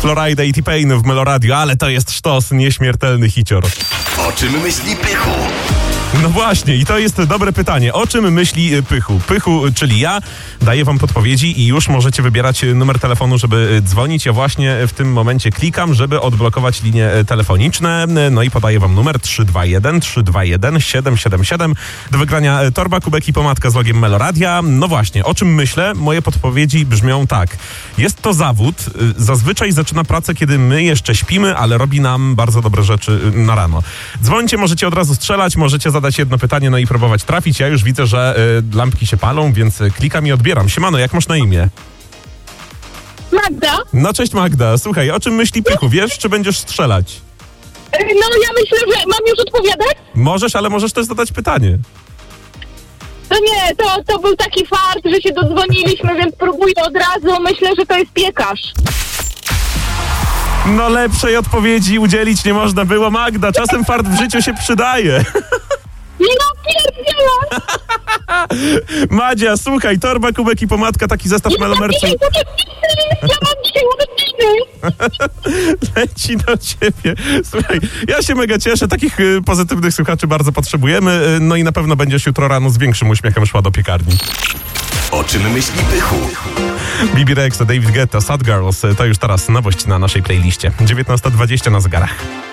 Florida i T-Pain w Meloradio, ale to jest sztos, nieśmiertelny hicior. O czym myśli Pychu? No właśnie, i to jest dobre pytanie. O czym myśli Pychu? Pychu, czyli ja, daję wam podpowiedzi i już możecie wybierać numer telefonu, żeby dzwonić. Ja właśnie w tym momencie klikam, żeby odblokować linie telefoniczne. No i podaję wam numer 321-321-777. Do wygrania torba, kubek i pomadka z logiem Meloradia. No właśnie, o czym myślę? Moje podpowiedzi brzmią tak. Jest to zawód. Zazwyczaj zaczyna pracę, kiedy my jeszcze śpimy, ale robi nam bardzo dobre rzeczy na rano. Dzwońcie, możecie od razu strzelać, możecie zadać jedno pytanie, no i próbować trafić. Ja już widzę, że lampki się palą, więc klikam i odbieram. Siemano, jak masz na imię? Magda? No cześć Magda, słuchaj, o czym myśli Pychu? Wiesz, czy będziesz strzelać? No ja myślę, że mam już odpowiadać? Możesz, ale możesz też zadać pytanie. To nie, to był taki fart, że się dodzwoniliśmy, więc próbuję od razu. Myślę, że to jest piekarz. No lepszej odpowiedzi udzielić nie można było, Magda. Czasem fart w życiu się przydaje. No pierdziela! Madzia, słuchaj, torba, kubek i pomadka, taki zestaw melomercu. Ja mam dzisiaj urodziny! Leci do ciebie. Słuchaj, ja się mega cieszę, takich pozytywnych słuchaczy bardzo potrzebujemy. No i na pewno będziesz jutro rano z większym uśmiechem szła do piekarni. O czym myśli Pychu? Bibi Rexha, David Guetta, Sad Girls, to już teraz nowość na naszej playliście. 19:20 na zegarach.